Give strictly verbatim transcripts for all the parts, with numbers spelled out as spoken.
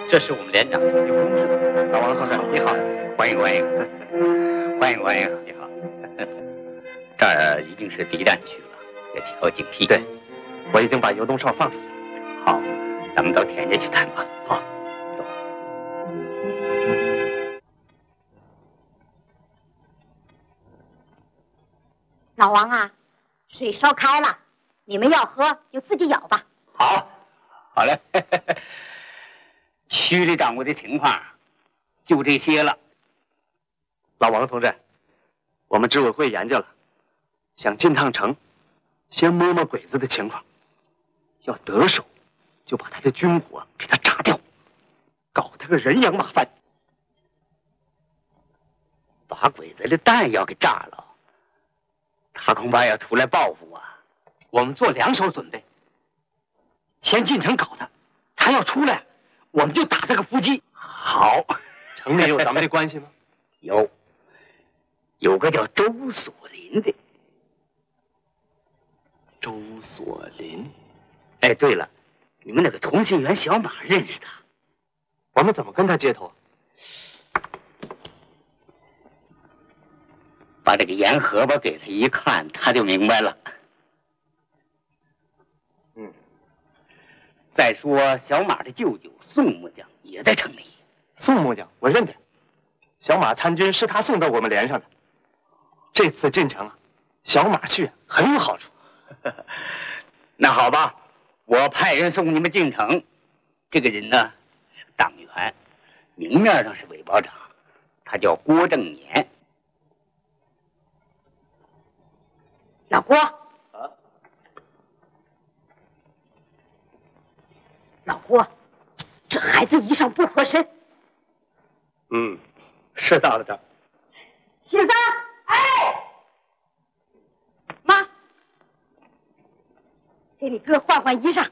这是我们连长有公事。 老王同志，你好， 欢迎欢迎，欢迎欢迎，你好。这儿已经是敌占区了，要提高警惕。 对，我已经把油洞哨放出去了。 好，咱们到田家去谈吧。好，走。 老王啊，水烧开了，你们要喝就自己舀吧。 好，好嘞。区里掌握的情况就这些了。 老王同志，我们执委会研究了，想进趟城，先摸摸鬼子的情况，要得手，就把他的军火给他炸掉，搞他个人仰马翻。 把鬼子的弹药给炸了，他恐怕要出来报复啊！ 我们做两手准备，先进城搞他，他要出来，我们就打他个伏击。 好， 城里有咱们的关系吗？ 有，有个叫周锁林的。 周锁林？ 哎，对了，你们那个同心圆小马认识他？ 我们怎么跟他接头？ 把这个盐荷包给他一看，他就明白了。 嗯。 再说小马的舅舅宋木匠也在城里。 宋木匠，我认得。小马参军是他送到我们连上的。这次进城啊，小马去很有好处。 那好吧，我派人送你们进城。这个人呢是个党员，明面上是伪保长，他叫郭正年。 老郭， 啊， 老郭，这孩子衣裳不合身。 嗯，是到了这儿。 杏子，哎，妈，给你哥换换衣裳。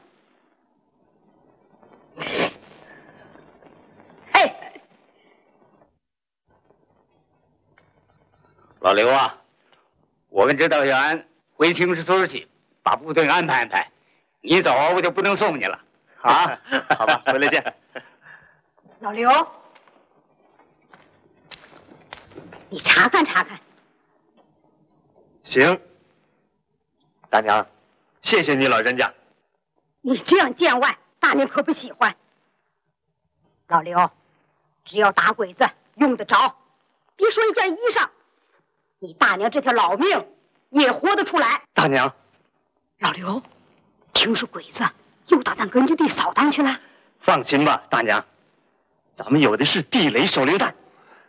哎， 老刘啊，我跟指导员回青石村去，把部队安排安排。你走，我就不能送你了。 啊，好吧，回来见。 老刘，你查看查看。 行，大娘，谢谢你老人家。 你这样见外，大娘可不喜欢。老刘，只要打鬼子用得着，别说一件衣裳，你大娘这条老命也活得出来。 大娘， 老刘，听说鬼子又打咱根据地扫荡去了。 放心吧，大娘，咱们有的是地雷手榴弹。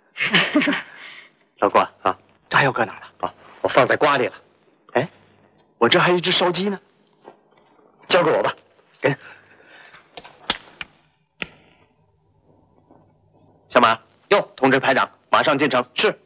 老郭啊，炸药搁哪了？啊，我放在瓜里了。哎，我这还有一只烧鸡呢，交给我吧。给。小马，哟，通知排长，马上进城。是。